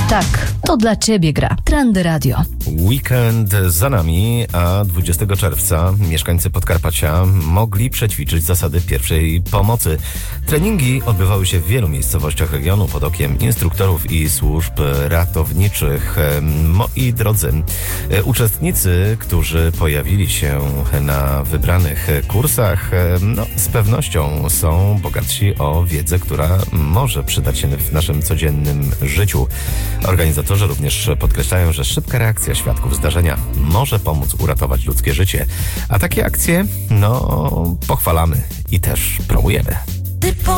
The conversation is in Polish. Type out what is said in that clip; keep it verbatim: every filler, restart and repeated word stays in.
Tak, to dla Ciebie gra Trendy Radio. Weekend za nami, a dwudziestego czerwca mieszkańcy Podkarpacia mogli przećwiczyć zasady pierwszej pomocy. Treningi odbywały się w wielu miejscowościach regionu pod okiem instruktorów i służb ratowniczych. Moi drodzy, uczestnicy, którzy pojawili się na wybranych kursach, no, z pewnością są bogatsi o wiedzę, która może przydać się w naszym codziennym życiu. Organizatorzy również podkreślają, że szybka reakcja świadków zdarzenia może pomóc uratować ludzkie życie. A takie akcje, no, pochwalamy i też promujemy.